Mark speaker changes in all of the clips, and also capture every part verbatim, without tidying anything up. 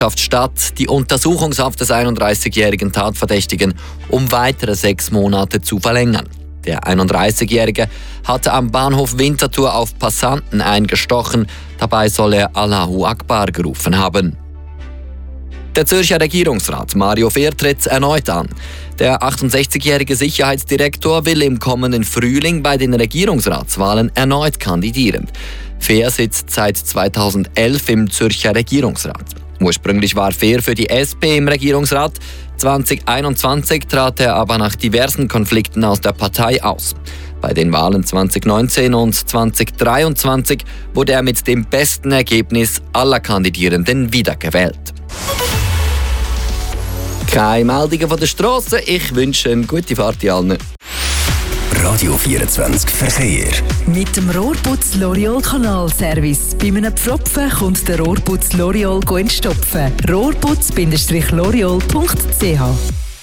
Speaker 1: statt, die Untersuchungshaft des einunddreißigjährigen Tatverdächtigen um weitere sechs Monate zu verlängern. Der einunddreißigjährige hatte am Bahnhof Winterthur auf Passanten eingestochen. Dabei soll er Allahu Akbar gerufen haben. Der Zürcher Regierungsrat Mario Fehr tritt erneut an. Der achtundsechzigjährige Sicherheitsdirektor will im kommenden Frühling bei den Regierungsratswahlen erneut kandidieren. Fehr sitzt seit zweitausendelf im Zürcher Regierungsrat. Ursprünglich war Fehr für die S P im Regierungsrat. zweitausendeinundzwanzig trat er aber nach diversen Konflikten aus der Partei aus. Bei den Wahlen zweitausendneunzehn und zweitausenddreiundzwanzig wurde er mit dem besten Ergebnis aller Kandidierenden wiedergewählt. Keine Meldungen von der Strasse. Ich wünsche eine gute Fahrt allen.
Speaker 2: Radio vierundzwanzig Verkehr.
Speaker 3: Mit dem Rohrputz L'Oreal Kanalservice. Bei einem Pfropfen kommt der Rohrputz L'Oreal entstopfen. rohrputz L'Oreal punkt c h.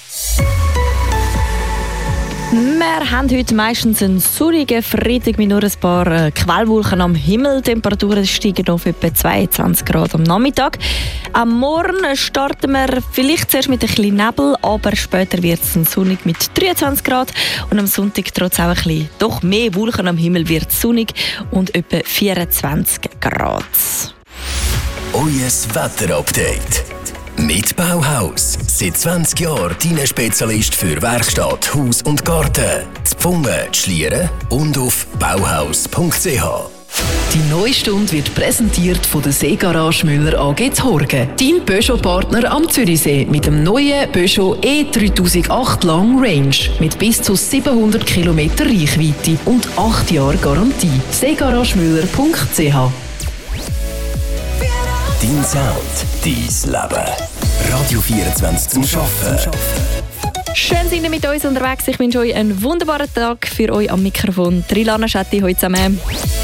Speaker 4: Wir haben heute meistens einen sonnigen Freitag mit nur ein paar äh, Quellwolken am Himmel. Die Temperaturen steigen auf etwa zweiundzwanzig Grad am Nachmittag. Am Morgen starten wir vielleicht zuerst mit ein bisschen Nebel, aber später wird es sonnig mit dreiundzwanzig Grad. Und am Sonntag trotz auch ein bisschen doch mehr Wolken am Himmel wird es sonnig und etwa vierundzwanzig Grad.
Speaker 2: Euer Wetterupdate. Mit Bauhaus. Seit zwanzig Jahren dein Spezialist für Werkstatt, Haus und Garten. Zu Pfungen, Schlieren und auf bauhaus punkt c h.
Speaker 3: Die neue Stunde wird präsentiert von der Seegarage Müller A G Horgen. Dein Peugeot-Partner am Zürichsee mit dem neuen Peugeot E dreitausendacht Long Range mit bis zu siebenhundert Kilometer Reichweite und acht Jahre Garantie. seegarage müller punkt c h.
Speaker 2: Dein Sound, dein Leben. Radio vierundzwanzig zum Arbeiten.
Speaker 4: Schön sind ihr mit uns unterwegs. Ich wünsche euch einen wunderbaren Tag. Für euch am Mikrofon Trilana Schetti heute zusammen.